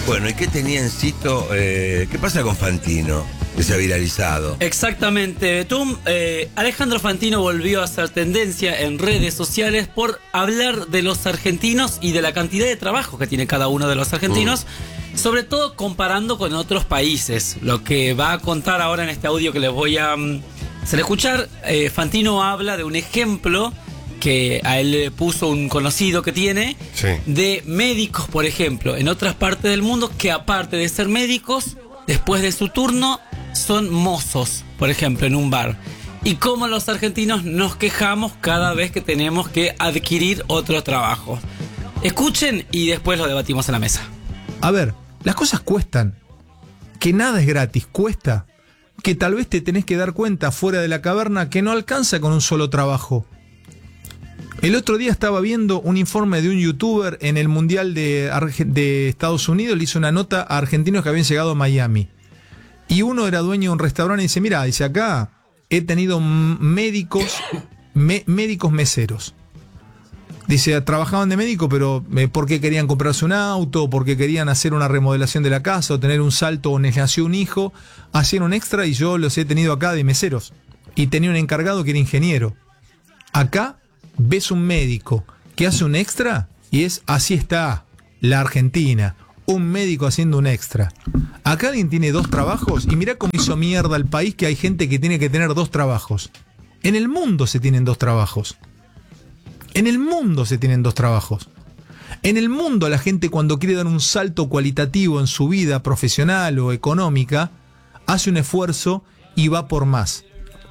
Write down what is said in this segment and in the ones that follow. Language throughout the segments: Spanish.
Bueno, ¿y qué tenía en Cito? ¿Qué pasa con Fantino? Que se ha viralizado. Exactamente, Betum. Alejandro Fantino volvió a hacer tendencia en redes sociales por hablar de los argentinos y de la cantidad de trabajo que tiene cada uno de los argentinos, sobre todo comparando con otros países. Lo que va a contar ahora en este audio que les voy a hacer escuchar, Fantino habla de un ejemplo que a él le puso un conocido que tiene, de médicos, por ejemplo, en otras partes del mundo, que aparte de ser médicos, después de su turno, son mozos, por ejemplo, en un bar. Y cómo los argentinos nos quejamos cada vez que tenemos que adquirir otro trabajo. Escuchen y después lo debatimos en la mesa. A ver, las cosas cuestan. Que nada es gratis, cuesta. Que tal vez te tenés que dar cuenta fuera de la caverna que no alcanza con un solo trabajo. El otro día estaba viendo un informe de un youtuber en el Mundial de Estados Unidos. Le hizo una nota a argentinos que habían llegado a Miami. Y uno era dueño de un restaurante y dice, mira, dice, acá he tenido médicos meseros. Dice, trabajaban de médico, pero porque querían comprarse un auto, porque querían hacer una remodelación de la casa, o tener un salto, o les nació un hijo, hacían un extra y yo los he tenido acá de meseros. Y tenía un encargado que era ingeniero. Acá ves un médico que hace un extra y así está la Argentina. Un médico haciendo un extra. Acá alguien tiene 2 trabajos y mirá cómo hizo mierda el país que hay gente que tiene que tener 2 trabajos. En el mundo se tienen 2 trabajos. En el mundo se tienen 2 trabajos. En el mundo la gente cuando quiere dar un salto cualitativo en su vida profesional o económica, hace un esfuerzo y va por más.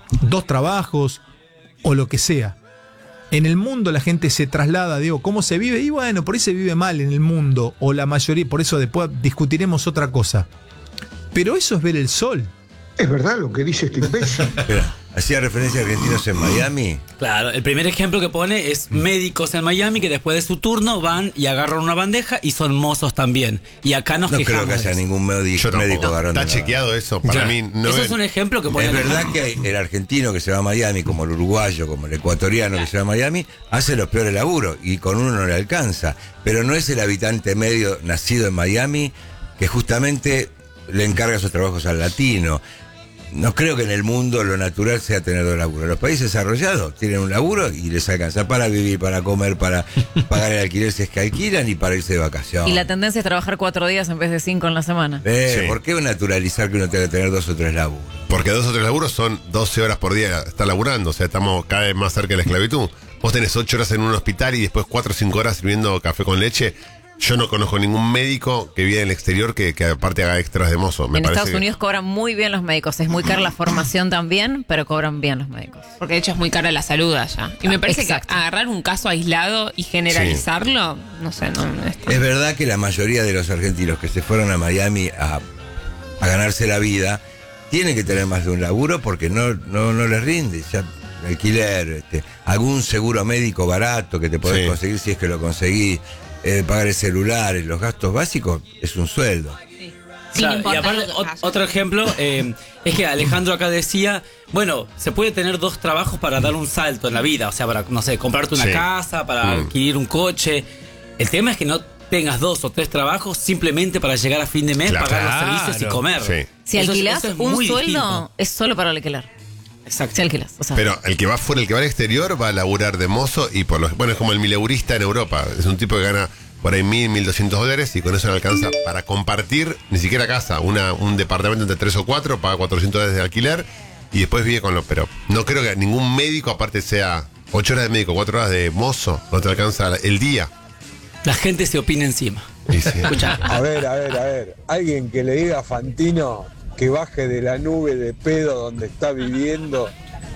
2 trabajos o lo que sea. En el mundo la gente se traslada, digo, ¿cómo se vive? Y bueno, por ahí se vive mal en el mundo, o la mayoría, por eso después discutiremos otra cosa. Pero eso es ver el sol. Es verdad lo que dice este imbécil. ¿Hacía referencia a argentinos en Miami? Claro, el primer ejemplo que pone es médicos en Miami que después de su turno van y agarran una bandeja y son mozos también. Y acá nos quejamos. No creo que haya ningún médico agarrando. Está chequeado eso, para mí no eso es un ejemplo que pone. Es verdad que hay el argentino que se va a Miami, como el uruguayo, como el ecuatoriano que se va a Miami, hace los peores laburos y con uno no le alcanza. Pero no es el habitante medio nacido en Miami que justamente le encarga esos trabajos al latino. No creo que en el mundo lo natural sea tener 2 laburos. Los países desarrollados tienen un laburo y les alcanza para vivir, para comer, para pagar el alquiler si es que alquilan y para irse de vacaciones. Y la tendencia es trabajar 4 días en vez de 5 en la semana. Sí. ¿Por qué naturalizar que uno tenga que tener 2 o 3 laburos? Porque 2 o 3 laburos son 12 horas por día estar laburando. O sea, estamos cada vez más cerca de la esclavitud. Vos tenés 8 horas en un hospital y después 4 o 5 horas sirviendo café con leche. Yo no conozco ningún médico que vive en el exterior que aparte haga extras de mozo. En Estados Unidos cobran muy bien los médicos. Es muy cara la formación también, pero cobran bien los médicos. Porque de hecho es muy cara la salud allá. Y me parece que agarrar un caso aislado y generalizarlo, no sé, no es tan... Es verdad que la mayoría de los argentinos que se fueron a Miami a ganarse la vida tienen que tener más de un laburo porque no les rinde. Ya alquiler, algún seguro médico barato que te podés conseguir si es que lo conseguís. Pagar el celular, los gastos básicos, es un sueldo. Claro, y aparte, otro ejemplo es que Alejandro acá decía, bueno, se puede tener 2 trabajos para dar un salto en la vida, o sea, para, no sé, comprarte una casa, para adquirir un coche. El tema es que no tengas 2 o 3 trabajos simplemente para llegar a fin de mes, pagar los servicios y comer. Si alquilás un sueldo, distinto. Es solo para alquilar. Exacto. Si alquilas, o sea. Pero el que va fuera, el que va al exterior, va a laburar de mozo y bueno, es como el mileurista en Europa. Es un tipo que gana por ahí $1.200 y con eso le alcanza para compartir, ni siquiera casa, un departamento entre 3 o 4, paga $400 de alquiler y después vive con pero no creo que ningún médico aparte sea 8 horas de médico, 4 horas de mozo, no te alcanza el día. La gente se opina encima. Escuchá. A ver. Alguien que le diga a Fantino que baje de la nube de pedo donde está viviendo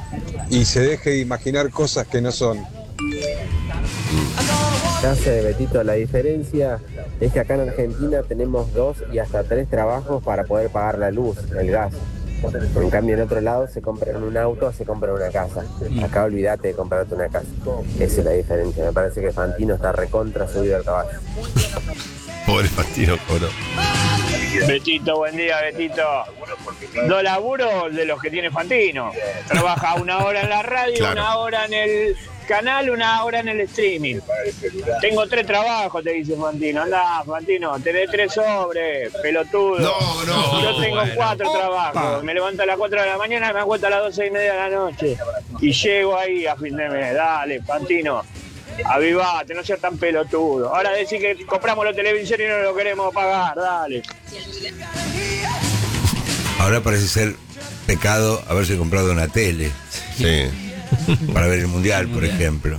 y se deje de imaginar cosas que no son. Gracias, Betito. La diferencia es que acá en Argentina tenemos 2 y hasta 3 trabajos para poder pagar la luz, el gas. En cambio, en otro lado se compran un auto, se compran una casa. Acá olvídate de comprarte una casa. Esa es la diferencia. Me parece que Fantino está recontra subido al caballo. Pobre Fantino, coro. Betito, buen día, Betito. 2 laburos de los que tiene Fantino. Trabaja 1 hora en la radio, 1 hora en canal 1 hora en el streaming. Tengo 3 trabajos, te dice Fantino. Andá, Fantino, tenés 3 sobres, pelotudo. No, yo tengo 4 trabajos. Me levanto a las 4 de la mañana y me acuesto a las 12:30 de la noche. Y llego ahí a fin de mes. Dale, Fantino, avivate, no seas tan pelotudo. Ahora decís que compramos los televisores y no lo queremos pagar, dale. Ahora parece ser pecado haberse comprado una tele. Sí. Para ver el Mundial, por ejemplo.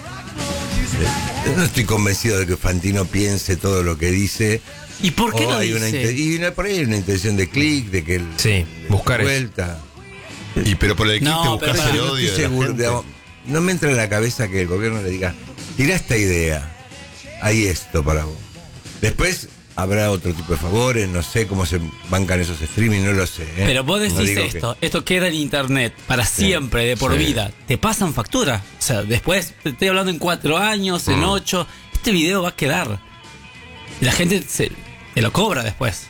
No estoy convencido de que Fantino piense todo lo que dice. ¿Y por qué lo dice? Por ahí hay una intención de clic, de que él buscar vuelta. Pero por el clic No, te buscas pero el No odio estoy de la seguro, gente. digamos, no me entra en la cabeza que el gobierno le diga, tira esta idea, hay esto para vos. Después habrá otro tipo de favores, no sé cómo se bancan esos streaming, no lo sé. Pero vos decís No digo esto queda en internet para siempre, de por vida. Te pasan factura. O sea, después, te estoy hablando en 4 años, en 8, este video va a quedar. Y la gente te lo cobra después.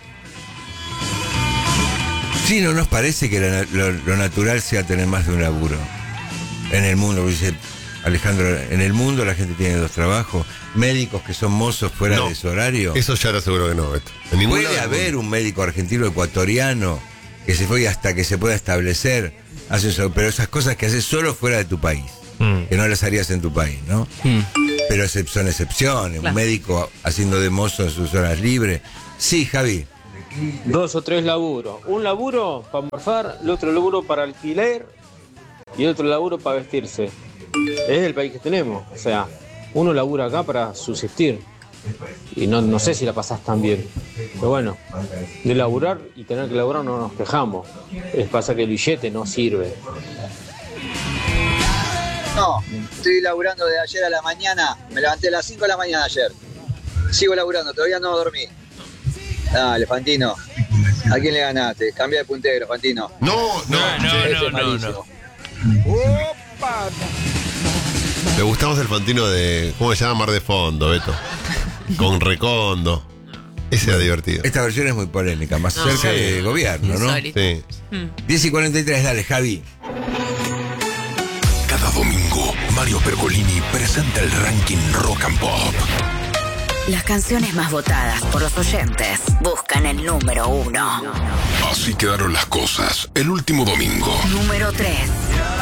Sí, no nos parece que lo natural sea tener más de un laburo. En el mundo, dice Alejandro, en el mundo la gente tiene 2 trabajos. Médicos que son mozos fuera No, de su horario. Eso ya te aseguro que no, Beto. En ningún lado Puede del haber mundo. un médico argentino ecuatoriano que se fue hasta que se pueda establecer, pero esas cosas que haces solo fuera de tu país, que no las harías en tu país, ¿no? Pero son excepciones. Claro. Un médico haciendo de mozo en sus horas libres. Sí, Javi. 2 o 3 laburos. Un laburo para morfar, el otro laburo para alquiler y el otro laburo para vestirse. Es el país que tenemos. O sea, uno labura acá para subsistir. Y no sé si la pasás tan bien. Pero bueno, de laburar y tener que laburar no nos quejamos. Pasa que el billete no sirve. No, estoy laburando de ayer a la mañana. Me levanté a las 5 de la mañana ayer. Sigo laburando, todavía no dormí. Dale, Fantino. ¿A quién le ganaste? Cambia de puntero, Fantino. No. Le gustamos el Fantino de. ¿Cómo se llama? Mar de Fondo, Beto. Con Recondo. Ese era divertido. Esta versión es muy polémica, más cerca del gobierno, ¿no? Sí. 10:43, dale, Javi. Cada domingo, Mario Pergolini presenta el ranking Rock and Pop. Las canciones más votadas por los oyentes buscan el número 1. Así quedaron las cosas el último domingo. Número 3.